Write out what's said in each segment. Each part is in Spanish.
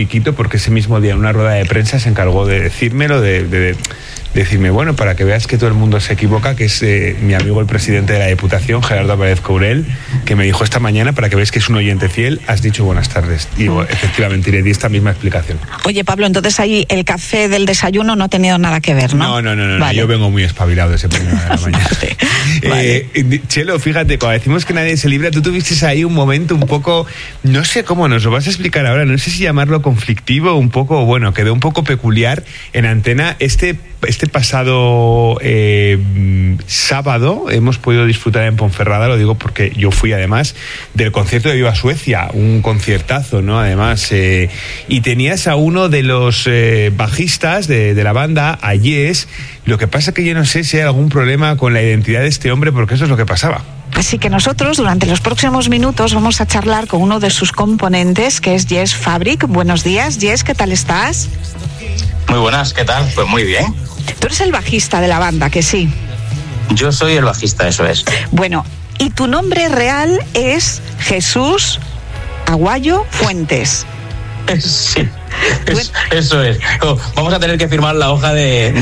Piquito, porque ese mismo día en una rueda de prensa se encargó de decírmelo, de decirme, bueno, para que veas que todo el mundo se equivoca, que es mi amigo el presidente de la Diputación, Gerardo Álvarez Courel, que me dijo esta mañana, para que veas que es un oyente fiel, has dicho buenas tardes. Digo, efectivamente, y le di esta misma explicación. Oye, Pablo, entonces ahí el café del desayuno no ha tenido nada que ver, ¿no? No, vale. Yo vengo muy espabilado ese primero de la mañana. Vale. Chelo, fíjate, cuando decimos que nadie se libra, tú tuviste ahí un momento un poco, no sé cómo nos lo vas a explicar ahora, no sé si llamarlo conflictivo, un poco, bueno, quedó un poco peculiar en Antena. Este pasado sábado hemos podido disfrutar en Ponferrada, lo digo porque yo fui además del concierto de Viva Suecia, un conciertazo, ¿no? Además, y tenías a uno de los bajistas de la banda, a Yes. Lo que pasa que yo no sé si hay algún problema con la identidad de este hombre, porque eso es lo que pasaba. Así que nosotros durante los próximos minutos vamos a charlar con uno de sus componentes, que es Yes Fabric. Buenos días, Yes, ¿qué tal estás? Muy buenas, ¿qué tal? Pues muy bien. Tú eres el bajista de la banda, ¿que sí? Yo soy el bajista, eso es. Bueno, y tu nombre real es Jesús Aguayo Fuentes. Sí, eso es. Vamos a tener que firmar la hoja de...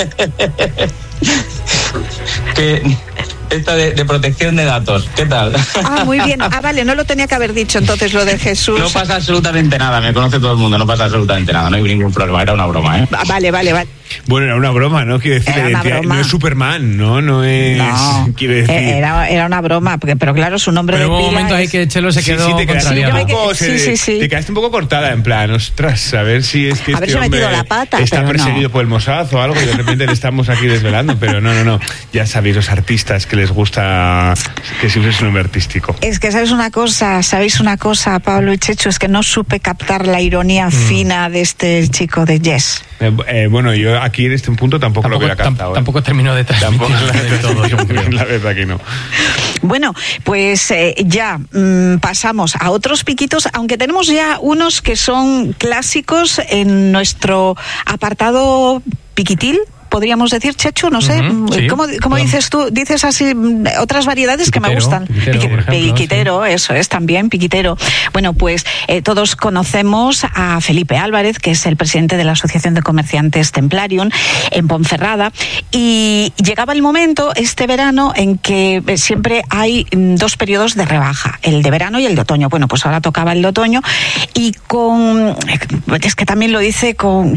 Esta de protección de datos. ¿Qué tal? Muy bien. Vale, no lo tenía que haber dicho entonces lo de Jesús. No pasa absolutamente nada, me conoce todo el mundo, no pasa absolutamente nada, no hay ningún problema, era una broma, ¿eh? Vale. Bueno, era una broma, ¿no? Quiero decir, no es Superman, ¿no? No es... No, quiero decir... Era una broma, pero claro, su nombre de pila... Pero hubo un momento ahí que Chelo se quedó contrariado. Sí. Te quedaste un poco cortada, en plan, ostras, a ver si es que a ver este si hombre metido la pata, está perseguido por el Mossad o algo y de repente le estamos aquí desvelando, pero no. Ya sabéis, los artistas que les gusta que siempre es un nombre artístico. Es que sabéis una cosa, Pablo y Chechu, es que no supe captar la ironía fina de este chico de Yes. Bueno, yo aquí en este punto tampoco lo hubiera captado. Tampoco terminó de transmitir de todo. La verdad que no. Bueno, pues ya pasamos a otros piquitos, aunque tenemos ya unos que son clásicos en nuestro apartado piquitil. Podríamos decir, Chechu, no sé, sí. ¿Cómo dices tú? Dices así otras variedades piquitero, que me gustan. Piquitero, sí. Eso es, también, piquitero. Bueno, pues todos conocemos a Felipe Álvarez, que es el presidente de la Asociación de Comerciantes Templarium en Ponferrada, y llegaba el momento, este verano, en que siempre hay dos periodos de rebaja, el de verano y el de otoño. Bueno, pues ahora tocaba el de otoño, y es que también lo dice con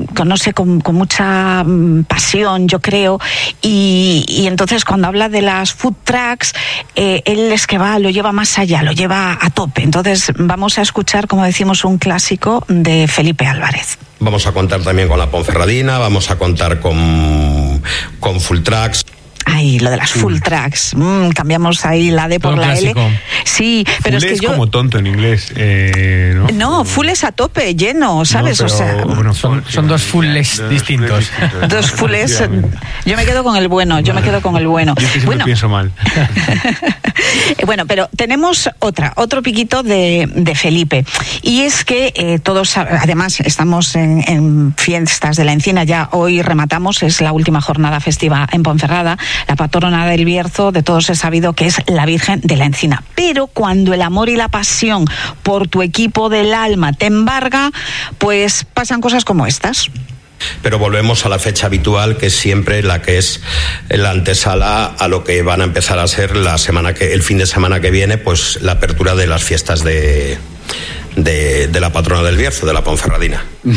mucha pasión, yo creo, y entonces cuando habla de las food trucks, él es que lo lleva más allá, lo lleva a tope. Entonces vamos a escuchar, como decimos, un clásico de Felipe Álvarez. Vamos a contar también con la Ponferradina, vamos a contar con full trucks. Ay, lo de las full tracks. Cambiamos ahí la D por la clásico. L. Sí, pero full es que como tonto en inglés, ¿no? No, full es a tope, lleno, ¿sabes? No, pero, bueno, son dos fulles distintos. Dos fulles. Yo me quedo con el bueno. Yo siempre pienso mal. Bueno, pero tenemos otro piquito de Felipe. Y es que todos, además, estamos en fiestas de la Encina. Ya hoy rematamos, es la última jornada festiva en Ponferrada. La patrona del Bierzo, de todos es sabido que es la Virgen de la Encina. Pero cuando el amor y la pasión por tu equipo del alma te embarga, pues pasan cosas como estas. Pero volvemos a la fecha habitual, que es siempre la que es la antesala a lo que van a empezar a ser el fin de semana que viene, pues la apertura de las fiestas de la patrona del Bierzo, de la Ponferradina. Y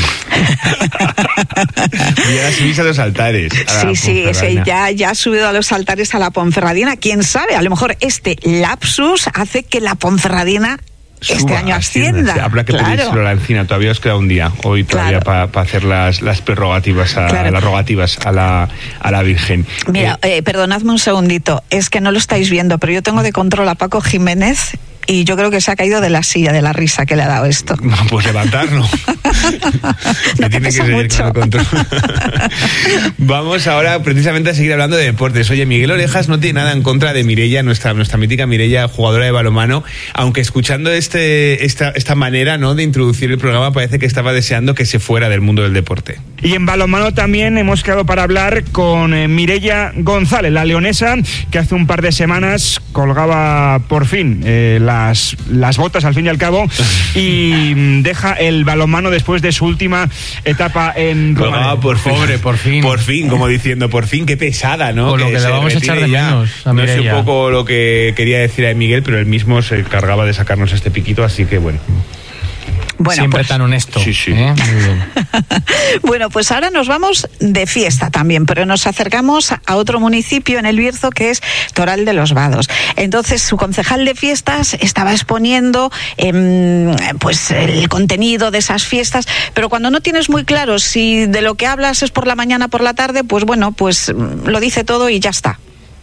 ahora subís a los altares. Sí, ya ha subido a los altares a la Ponferradina. ¿Quién sabe? A lo mejor este lapsus hace que la Ponferradina este año ascienda. Habrá que pedírselo a la Encina. Todavía os queda un día hoy todavía para hacer las prerrogativas las rogativas a la Virgen. Mira, perdonadme un segundito, es que no lo estáis viendo, pero yo tengo de control a Paco Jiménez y yo creo que se ha caído de la silla de la risa que le ha dado esto. No, pues levantarlo. No te pesa mucho. Vamos ahora precisamente a seguir hablando de deportes. Oye, Miguel Orejas no tiene nada en contra de Mireia, nuestra mítica Mireia, jugadora de balonmano, aunque escuchando esta manera, ¿no?, de introducir el programa, parece que estaba deseando que se fuera del mundo del deporte. Y en balonmano también hemos quedado para hablar con Mireia González, la leonesa, que hace un par de semanas colgaba por fin las botas al fin y al cabo y deja el balonmano después de su última etapa en Colgaba por fin. Pobre, por fin. Por fin, como diciendo, por fin, qué pesada, ¿no? Por lo que le vamos a echar de menos a Mireia. No sé un poco lo que quería decir a Miguel, pero él mismo se encargaba de sacarnos este piquito, así que bueno. Siempre pues, tan honesto. Sí, sí. Muy bien. Bueno, pues ahora nos vamos de fiesta también, pero nos acercamos a otro municipio en el Bierzo, que es Toral de los Vados. Entonces, su concejal de fiestas estaba exponiendo pues el contenido de esas fiestas, pero cuando no tienes muy claro si de lo que hablas es por la mañana, por la tarde, pues bueno, pues lo dice todo y ya está.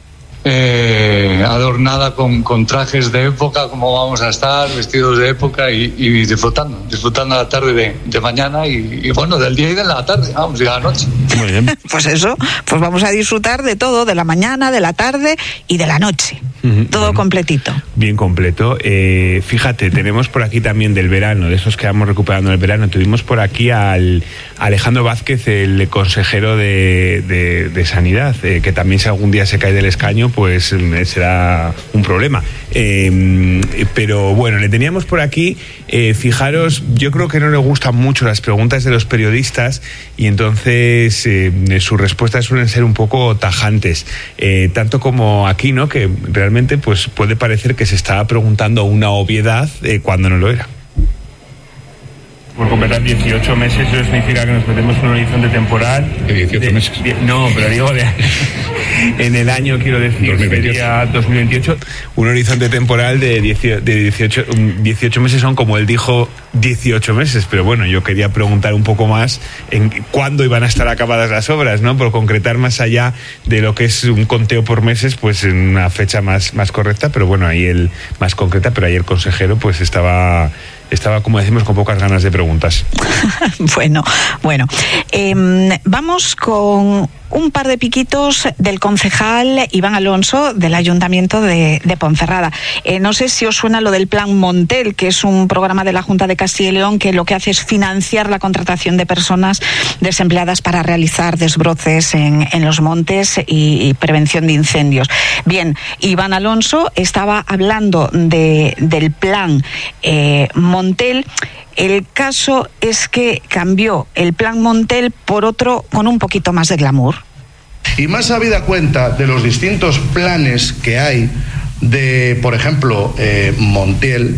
Adornada con trajes de época, como vamos a estar, vestidos de época y disfrutando la tarde de mañana y bueno, del día y de la tarde, vamos, y de la noche. Muy bien. Pues eso, pues vamos a disfrutar de todo, de la mañana, de la tarde y de la noche. Todo completito. Bien completo. Fíjate, tenemos por aquí también del verano, de esos que vamos recuperando el verano. Tuvimos por aquí al Alejandro Vázquez, el consejero de Sanidad, que también si algún día se cae del escaño, pues será un problema. Pero bueno, le teníamos por aquí. Fijaros, yo creo que no le gustan mucho las preguntas de los periodistas y entonces sus respuestas suelen ser un poco tajantes, tanto como aquí, ¿no?, que realmente pues puede parecer que se estaba preguntando una obviedad cuando no lo era. Por completar 18 meses, eso significa que nos metemos en un horizonte temporal. ¿De 18 meses? No, pero digo en el año, quiero decir, 2028. Un horizonte temporal de 18 meses son, como él dijo, 18 meses. Pero bueno, yo quería preguntar un poco más en cuándo iban a estar acabadas las obras, ¿no? Por concretar más allá de lo que es un conteo por meses, pues en una fecha más correcta, pero bueno, ahí el consejero pues estaba, como decimos, con pocas ganas de preguntas. Bueno, vamos con un par de piquitos del concejal Iván Alonso del Ayuntamiento de Ponferrada. No sé si os suena lo del Plan Montel, que es un programa de la Junta de Castilla y León que lo que hace es financiar la contratación de personas desempleadas para realizar desbroces en los montes y prevención de incendios. Bien, Iván Alonso estaba hablando del Plan Montel. El caso es que cambió el Plan Montel por otro con un poquito más de glamour. Y más habida cuenta de los distintos planes que hay de, por ejemplo, Montiel.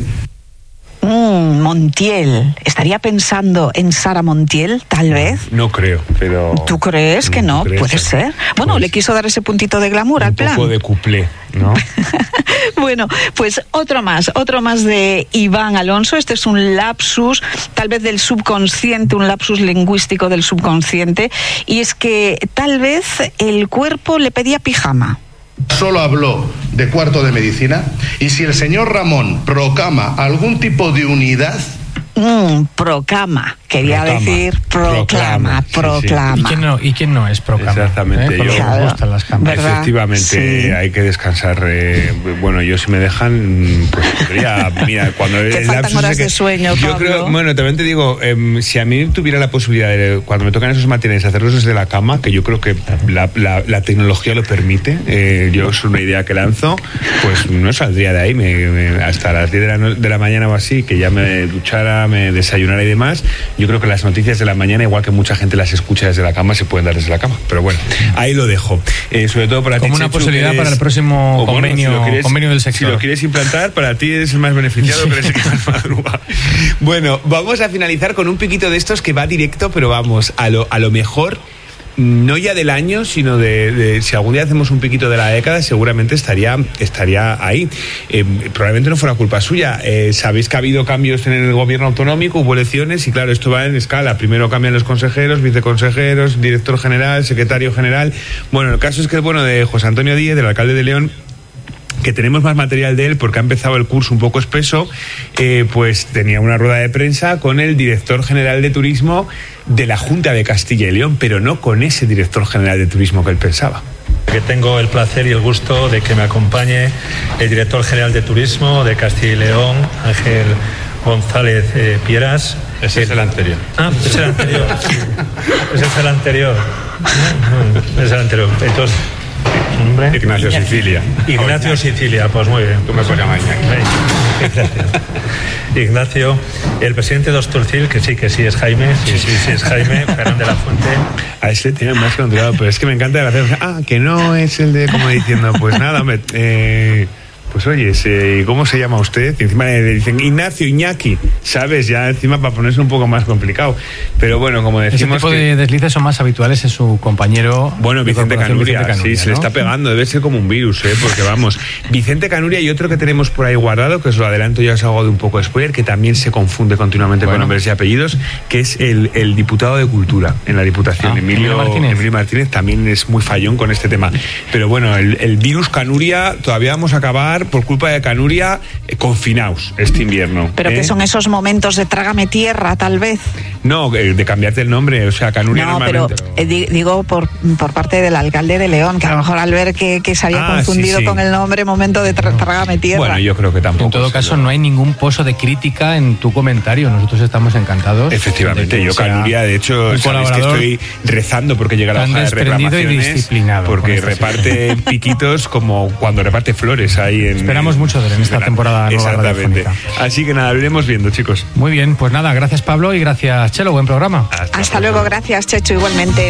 Montiel. ¿Estaría pensando en Sara Montiel, tal vez? No creo, pero... ¿Tú crees que no? Puede ser. Bueno, le quiso dar ese puntito de glamour al plan. Un poco de cuplé, ¿no? Bueno, pues otro más de Iván Alonso. Este es un lapsus, tal vez del subconsciente, un lapsus lingüístico del subconsciente. Y es que tal vez el cuerpo le pedía pijama. Solo habló de cuarto de medicina, y si el señor Ramón proclama algún tipo de unidad... Proclama, quería decir proclama. Sí. ¿Y quién no es proclama? Exactamente. Nos gustan las camas. Efectivamente, sí. Hay que descansar. Bueno, yo si me dejan, pues podría... Mira, cuando te faltan horas de sueño, yo creo, bueno, también te digo, si a mí tuviera la posibilidad de, cuando me tocan esos materiales, hacerlos desde la cama, que yo creo que la tecnología lo permite, yo es una idea que lanzo, pues no saldría de ahí hasta las 10 de la mañana o así, que ya me duchara, me desayunara y demás. Yo creo que las noticias de la mañana, igual que mucha gente las escucha desde la cama, se pueden dar desde la cama. Pero bueno, ahí lo dejo. Sobre todo para ti, como una posibilidad para el próximo convenio del sector. Si lo quieres implantar, para ti eres el más beneficiado, pero ese que más madruga. Bueno, vamos a finalizar con un piquito de estos que va directo, pero vamos, a lo mejor, no ya del año, sino de si algún día hacemos un piquito de la década, seguramente estaría ahí. Probablemente no fuera culpa suya. Sabéis que ha habido cambios en el gobierno autonómico, hubo elecciones y claro, esto va en escala. Primero cambian los consejeros, viceconsejeros, director general, secretario general. Bueno, el caso es que de José Antonio Díez, del alcalde de León, que tenemos más material de él porque ha empezado el curso un poco espeso, pues tenía una rueda de prensa con el director general de turismo de la Junta de Castilla y León, pero no con ese director general de turismo que él pensaba. Que tengo el placer y el gusto de que me acompañe el director general de turismo de Castilla y León, Ángel González Pieras. Ese es el anterior. Es el anterior. Ese es el anterior. Es el anterior. Entonces, nombre? Ignacio Sicilia. Ignacio Sicilia, pues muy bien. Tú me puedes llamar Iñaki. Ignacio, el presidente de Hostelcil, que sí es Jaime, sí es Jaime, Fernández de la Fuente. A ese tiene más controlado, pero es que me encanta gracias. Que no es el de, como diciendo, pues nada, pues oye, ¿cómo se llama usted? Y encima le dicen Ignacio, Iñaki, ¿sabes? Ya encima para ponerse un poco más complicado. Pero bueno, como decimos... Ese tipo de deslices son más habituales en su compañero... Bueno, Vicente Canuria, sí, ¿no? Se le está pegando, debe ser como un virus, porque vamos. Vicente Canuria y otro que tenemos por ahí guardado, que os lo adelanto, ya os hago de un poco de spoiler, que también se confunde continuamente con nombres y apellidos, que es el diputado de Cultura en la Diputación, Emilio Martínez, también es muy fallón con este tema. Pero bueno, el virus Canuria, todavía vamos a acabar por culpa de Canuria confinaos este invierno. Pero que son esos momentos de trágame tierra, tal vez. No, de cambiarte el nombre, o sea, Canuria no, normalmente. Pero digo por parte del alcalde de León, que a lo mejor al ver que se había confundido con el nombre, momento de trágame tierra. Bueno, yo creo que tampoco. En todo caso, no hay ningún pozo de crítica en tu comentario. Nosotros estamos encantados. Efectivamente, yo Canuria, de hecho, sabéis que estoy rezando porque llega la hoja de reclamaciones, porque reparte piquitos como cuando reparte flores ahí en... Esperamos mucho de él en esta temporada nueva. Exactamente. Así que nada, lo iremos viendo, chicos. Muy bien, pues nada, gracias Pablo y gracias Chelo, buen programa. Hasta luego, gracias Checho, igualmente.